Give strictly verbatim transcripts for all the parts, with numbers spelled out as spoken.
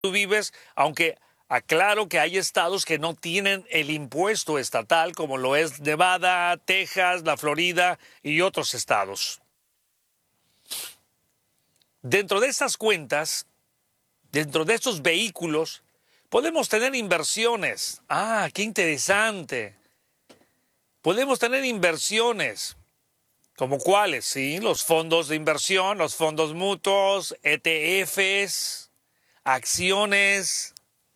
tú vives, aunque aclaro que hay estados que no tienen el impuesto estatal, como lo es Nevada, Texas, la Florida y otros estados. Dentro de estas cuentas, dentro de estos vehículos, podemos tener inversiones. Ah, qué interesante. Podemos tener inversiones. ¿Como cuáles? Sí, los fondos de inversión, los fondos mutuos, E T Fs, acciones,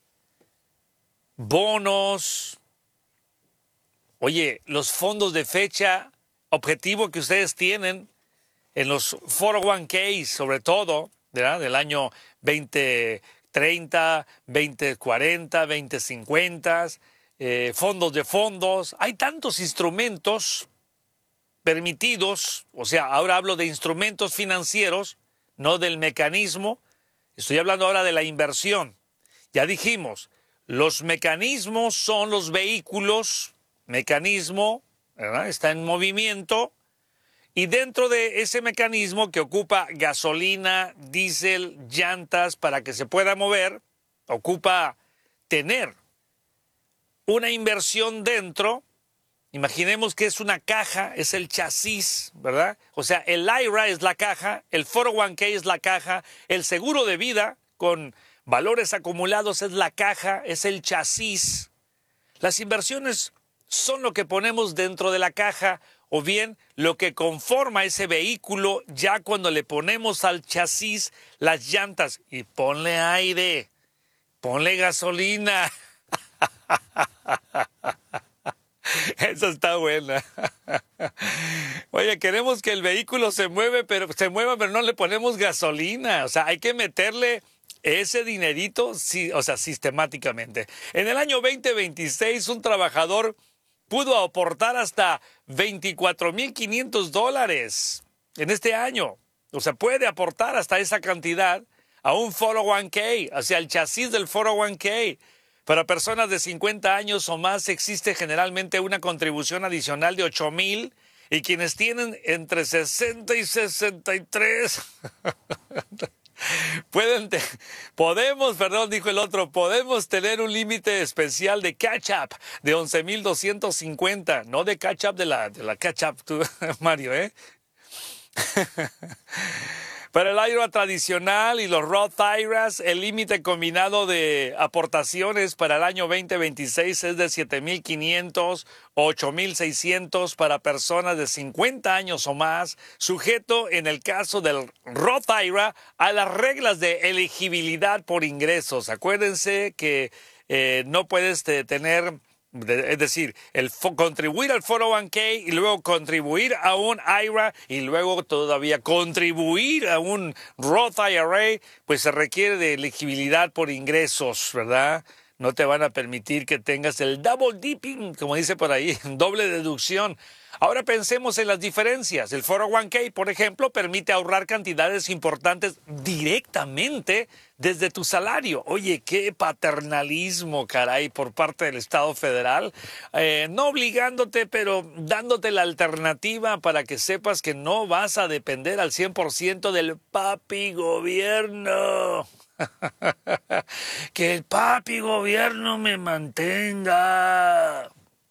bonos. Oye, los fondos de fecha objetivo que ustedes tienen en los cuatro oh uno K, sobre todo, ¿verdad? Del año veinte treinta, veinte cuarenta, veinte cincuenta, eh, fondos de fondos. Hay tantos instrumentos permitidos, o sea, ahora hablo de instrumentos financieros, no del mecanismo. Estoy hablando ahora de la inversión. Ya dijimos, los mecanismos son los vehículos, mecanismo, ¿verdad? Está en movimiento, y dentro de ese mecanismo que ocupa gasolina, diésel, llantas para que se pueda mover, ocupa tener una inversión dentro. Imaginemos que es una caja, es el chasis, ¿verdad? O sea, el I R A es la caja, el cuatro oh uno K es la caja, el seguro de vida con valores acumulados es la caja, es el chasis. Las inversiones son lo que ponemos dentro de la caja o bien lo que conforma ese vehículo ya cuando le ponemos al chasis las llantas. Y ponle aire, ponle gasolina. Esa está buena. Oye, queremos que el vehículo se mueve, pero se mueva, pero no le ponemos gasolina. O sea, hay que meterle ese dinerito, sí, o sea, sistemáticamente. En el año veinte veintiséis, un trabajador pudo aportar hasta veinticuatro mil quinientos dólares en este año. O sea, puede aportar hasta esa cantidad a un cuatro oh uno K, o sea, el chasis del cuatro oh uno K. Para personas de cincuenta años o más existe generalmente una contribución adicional de ocho mil y quienes tienen entre sesenta y sesenta y tres pueden te podemos, perdón, dijo el otro, podemos tener un límite especial de catch-up de once mil doscientos cincuenta, no de catch-up de la, de la catch-up, tú, Mario, ¿eh? Para el I R A tradicional y los Roth I R As, el límite combinado de aportaciones para el año veinte veintiséis es de siete mil quinientos o ocho mil seiscientos para personas de cincuenta años o más, sujeto en el caso del Roth I R A a las reglas de elegibilidad por ingresos. Acuérdense que eh, no puedes tener... Es decir, el contribuir al cuatro oh uno K y luego contribuir a un I R A y luego todavía contribuir a un Roth I R A, pues se requiere de elegibilidad por ingresos, ¿verdad? No te van a permitir que tengas el double dipping, como dice por ahí, doble deducción. Ahora pensemos en las diferencias. El cuatro oh uno K, por ejemplo, permite ahorrar cantidades importantes directamente desde tu salario. Oye, qué paternalismo, caray, por parte del Estado federal. Eh, no obligándote, pero dándote la alternativa para que sepas que no vas a depender al cien por ciento del papi gobierno. Que el papi gobierno me mantenga.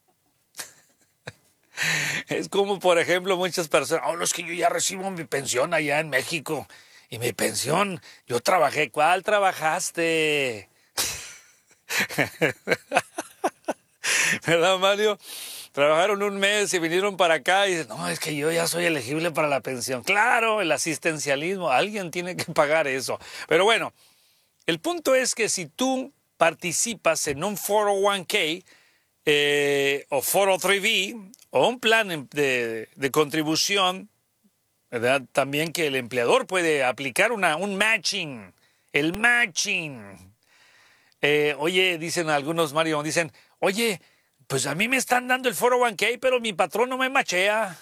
Es como, por ejemplo, muchas personas, oh, no, es que yo ya recibo mi pensión allá en México. Y mi pensión, yo trabajé. ¿Cuál trabajaste? ¿Verdad, Mario? Trabajaron un mes y vinieron para acá y dicen, no, es que yo ya soy elegible para la pensión. Claro, el asistencialismo, alguien tiene que pagar eso. Pero bueno, el punto es que si tú participas en un cuatro oh uno K eh, o cuatro oh tres B o un plan de, de contribución, ¿verdad? También que el empleador puede aplicar una, un matching, el matching. Eh, oye, dicen algunos, Mario, dicen, oye, pues a mí me están dando el cuatro oh uno K, pero mi patrón no me machea.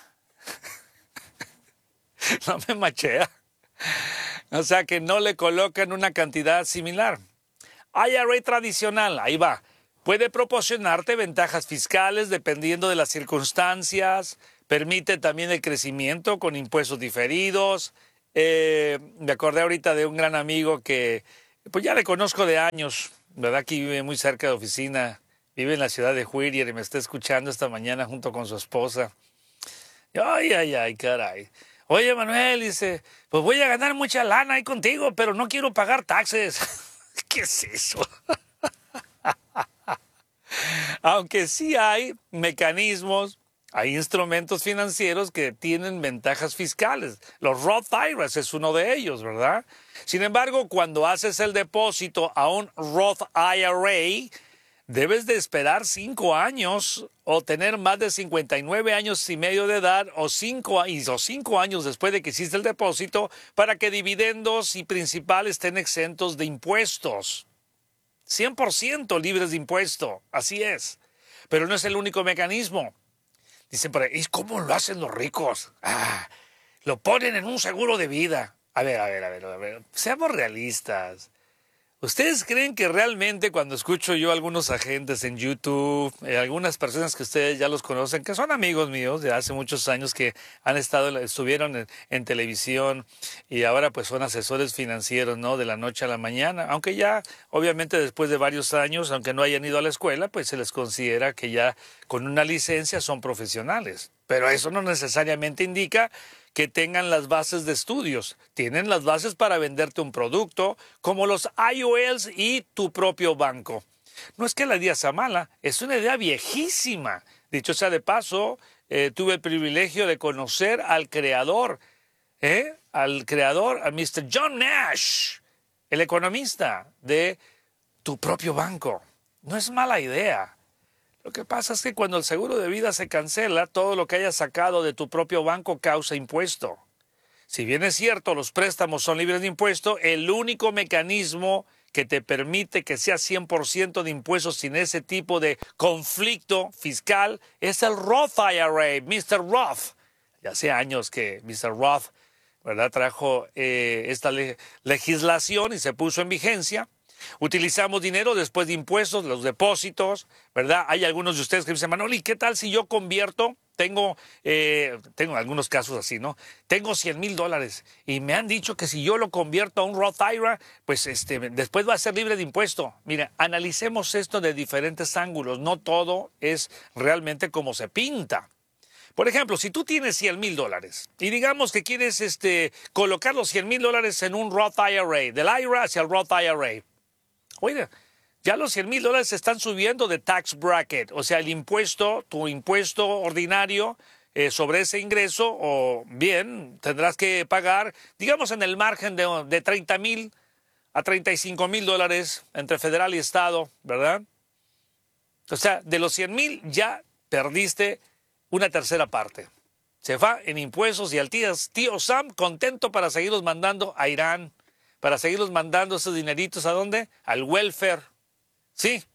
No me machea. O sea que no le colocan una cantidad similar. I R A tradicional, ahí va. Puede proporcionarte ventajas fiscales dependiendo de las circunstancias. Permite también el crecimiento con impuestos diferidos. Eh, me acordé ahorita de un gran amigo que Pues ya le conozco de años, ¿verdad? Aquí vive muy cerca de oficina, vive en la ciudad de Whittier y me está escuchando esta mañana junto con su esposa. Ay, ay, ay, caray. Oye, Manuel, dice, pues voy a ganar mucha lana ahí contigo, pero no quiero pagar taxes. ¿Qué es eso? Aunque sí hay mecanismos, hay instrumentos financieros que tienen ventajas fiscales. Los Roth I R As es uno de ellos, ¿verdad? Sin embargo, cuando haces el depósito a un Roth I R A, debes de esperar cinco años o tener más de cincuenta y nueve años y medio de edad o cinco, o cinco años después de que hiciste el depósito para que dividendos y principal estén exentos de impuestos. cien por ciento libres de impuesto, así es. Pero no es el único mecanismo. Dicen por ahí, ¿y cómo lo hacen los ricos? Ah, lo ponen en un seguro de vida. A ver, a ver, a ver, a ver, seamos realistas. ¿Ustedes creen que realmente cuando escucho yo a algunos agentes en YouTube, eh, algunas personas que ustedes ya los conocen, que son amigos míos de hace muchos años que han estado, estuvieron en, en televisión y ahora pues son asesores financieros, ¿no? De la noche a la mañana, aunque ya obviamente después de varios años, aunque no hayan ido a la escuela, pues se les considera que ya con una licencia son profesionales. Pero eso no necesariamente indica que tengan las bases de estudios. Tienen las bases para venderte un producto, como los I O Ls y tu propio banco. No es que la idea sea mala, es una idea viejísima. Dicho sea de paso, eh, tuve el privilegio de conocer al creador, ¿eh? al creador, a mister John Nash, el economista de tu propio banco. No es mala idea. Lo que pasa es que cuando el seguro de vida se cancela, todo lo que hayas sacado de tu propio banco causa impuesto. Si bien es cierto, los préstamos son libres de impuesto, el único mecanismo que te permite que sea cien por ciento de impuestos sin ese tipo de conflicto fiscal es el Roth I R A, mister Roth. Ya hace años que mister Roth, ¿verdad?, trajo eh, esta le legislación y se puso en vigencia. Utilizamos dinero después de impuestos, los depósitos, ¿verdad? Hay algunos de ustedes que dicen, Manuel, ¿y qué tal si yo convierto? Tengo, eh, tengo algunos casos así, ¿no? Tengo cien mil dólares y me han dicho que si yo lo convierto a un Roth I R A, pues este, después va a ser libre de impuesto. Mira, analicemos esto de diferentes ángulos. No todo es realmente como se pinta. Por ejemplo, si tú tienes cien mil dólares y digamos que quieres este, colocar los cien mil dólares en un Roth I R A, del I R A hacia el Roth I R A, oiga, ya los cien mil dólares se están subiendo de tax bracket, o sea, el impuesto, tu impuesto ordinario eh, sobre ese ingreso, o bien tendrás que pagar, digamos, en el margen de, de treinta mil a treinta y cinco mil dólares entre federal y estado, ¿verdad? O sea, de los cien mil ya perdiste una tercera parte. Se va en impuestos y al tío, tío Sam contento para seguirlos mandando a Irán, para seguirlos mandando esos dineritos, ¿a dónde? Al welfare. Sí,